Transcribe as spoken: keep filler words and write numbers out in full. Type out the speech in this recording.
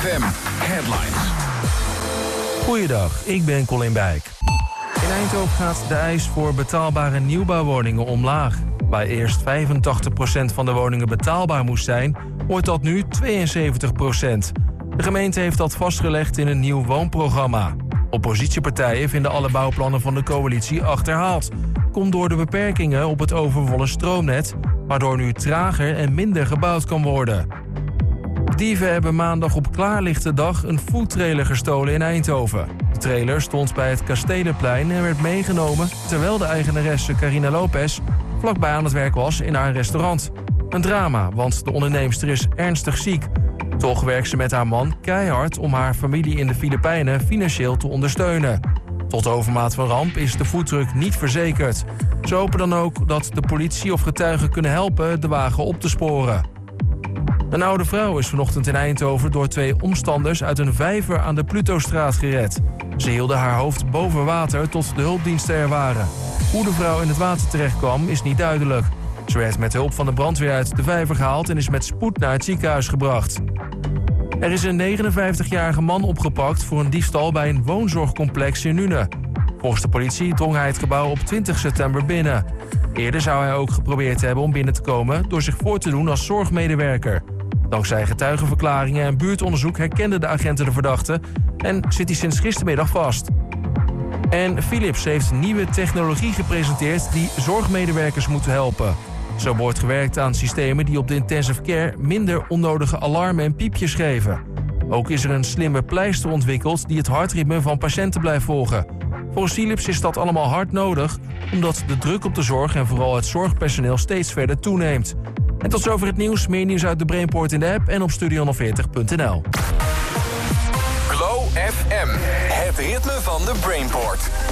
M Headlines. Goeiedag, ik ben Colin Bijk. In Eindhoven gaat de eis voor betaalbare nieuwbouwwoningen omlaag. Waar eerst vijfentachtig procent van de woningen betaalbaar moest zijn, wordt dat nu tweeënzeventig procent. De gemeente heeft dat vastgelegd in een nieuw woonprogramma. Oppositiepartijen vinden alle bouwplannen van de coalitie achterhaald. Komt door de beperkingen op het overvolle stroomnet, waardoor nu trager en minder gebouwd kan worden. Dieven hebben maandag op klaarlichte dag een foodtrailer gestolen in Eindhoven. De trailer stond bij het Kastelenplein en werd meegenomen terwijl de eigenaresse Carina Lopez vlakbij aan het werk was in haar restaurant. Een drama, want de onderneemster is ernstig ziek. Toch werkt ze met haar man keihard om haar familie in de Filipijnen financieel te ondersteunen. Tot overmaat van ramp is de foodtruck niet verzekerd. Ze hopen dan ook dat de politie of getuigen kunnen helpen de wagen op te sporen. Een oude vrouw is vanochtend in Eindhoven door twee omstanders uit een vijver aan de Plutostraat gered. Ze hielden haar hoofd boven water tot de hulpdiensten er waren. Hoe de vrouw in het water terecht kwam is niet duidelijk. Ze werd met hulp van de brandweer uit de vijver gehaald en is met spoed naar het ziekenhuis gebracht. Er is een negenenvijftigjarige man opgepakt voor een diefstal bij een woonzorgcomplex in Nuenen. Volgens de politie drong hij het gebouw op twintig september binnen. Eerder zou hij ook geprobeerd hebben om binnen te komen door zich voor te doen als zorgmedewerker. Dankzij getuigenverklaringen en buurtonderzoek herkenden de agenten de verdachte en zit hij sinds gistermiddag vast. En Philips heeft nieuwe technologie gepresenteerd die zorgmedewerkers moet helpen. Zo wordt gewerkt aan systemen die op de intensive care minder onnodige alarmen en piepjes geven. Ook is er een slimme pleister ontwikkeld die het hartritme van patiënten blijft volgen. Volgens Philips is dat allemaal hard nodig, omdat de druk op de zorg en vooral het zorgpersoneel steeds verder toeneemt. En tot zover het nieuws. Meer nieuws uit de Brainport in de app en op studio honderdveertig punt n l. Glow F M, het ritme van de Brainport.